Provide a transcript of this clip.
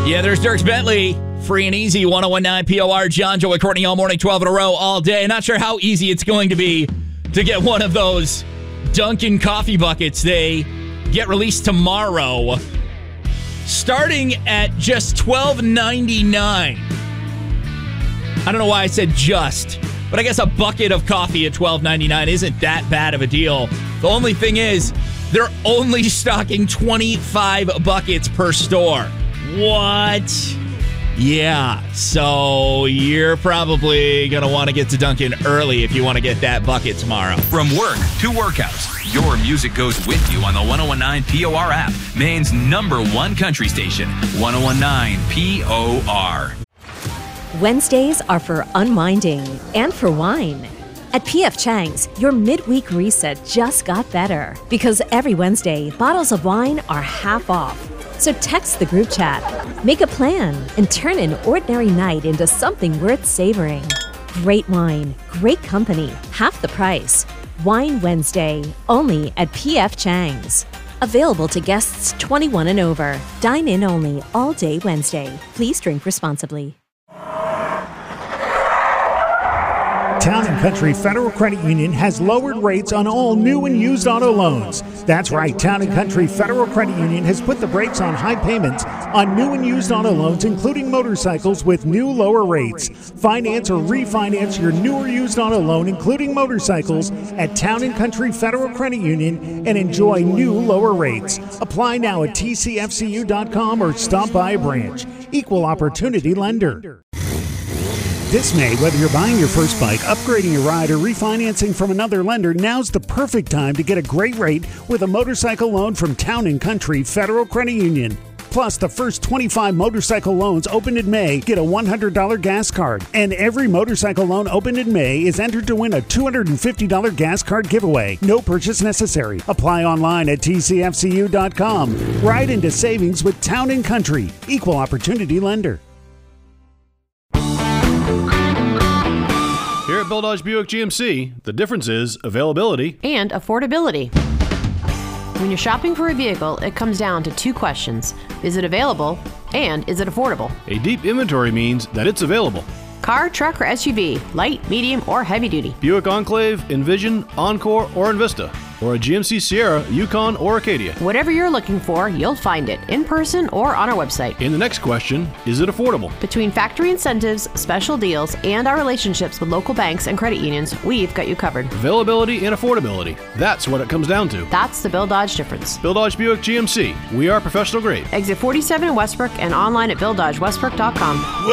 Yeah, there's Dierks Bentley. Free and easy, 1019 POR. John, Joe, and Courtney all morning, 12 in a row, all day. Not sure how easy it's going to be to get one of those Dunkin' coffee buckets. They get released tomorrow, starting at just $12.99. I don't know why I said just, but I guess a bucket of coffee at $12.99 isn't that bad of a deal. The only thing is, they're only stocking 25 buckets per store. What? Yeah, so you're probably going to want to get to Dunkin' early if you want to get that bucket tomorrow. From work to workouts, your music goes with you on the 1019 POR app, Maine's #1 country station, 1019 POR. Wednesdays are for unwinding and for wine. At P.F. Chang's, your midweek reset just got better because every Wednesday, bottles of wine are half off. So text the group chat, make a plan, and turn an ordinary night into something worth savoring. Great wine, great company, half the price. Wine Wednesday, only at P.F. Chang's. Available to guests 21 and over. Dine in only all day Wednesday. Please drink responsibly. Town & Country Federal Credit Union has lowered rates on all new and used auto loans. That's right, Town & Country Federal Credit Union has put the brakes on high payments on new and used auto loans, including motorcycles, with new lower rates. Finance or refinance your new or used auto loan, including motorcycles, at Town & Country Federal Credit Union and enjoy new lower rates. Apply now at tcfcu.com or stop by a branch. Equal Opportunity Lender. This May, whether you're buying your first bike, upgrading your ride, or refinancing from another lender, now's the perfect time to get a great rate with a motorcycle loan from Town & Country Federal Credit Union. Plus, the first 25 motorcycle loans opened in May get a $100 gas card. And every motorcycle loan opened in May is entered to win a $250 gas card giveaway. No purchase necessary. Apply online at tcfcu.com. Ride into savings with Town & Country. Equal Opportunity Lender. Here at Bill Dodge Buick GMC, the difference is availability and affordability. When you're shopping for a vehicle, it comes down to two questions. Is it available and is it affordable? A deep inventory means that it's available. Car, truck, or SUV, light, medium, or heavy duty. Buick Enclave, Envision, Encore, or Envista. Or a GMC Sierra, Yukon, or Acadia. Whatever you're looking for, you'll find it in person or on our website. In the next question, is it affordable? Between factory incentives, special deals, and our relationships with local banks and credit unions, we've got you covered. Availability and affordability. That's what it comes down to. That's the Bill Dodge difference. Bill Dodge Buick GMC. We are professional grade. Exit 47 in Westbrook and online at BillDodgeWestbrook.com.